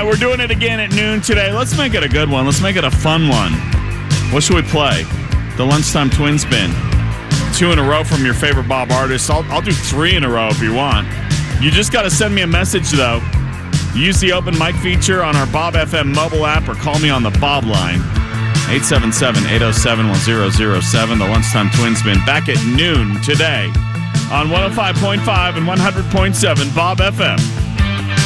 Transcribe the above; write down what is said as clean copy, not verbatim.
right, we're doing it again at noon today. Let's make it a good one. Let's make it a fun one. What should we play? The Lunchtime Twin Spin. 2 in a row from your favorite Bob artist. I'll do 3 in a row if you want. You just got to send me a message, though. Use the open mic feature on our Bob FM mobile app or call me on the Bob line. 877-807-1007. The Lunchtime Twin Spin back at noon today on 105.5 and 100.7 Bob FM.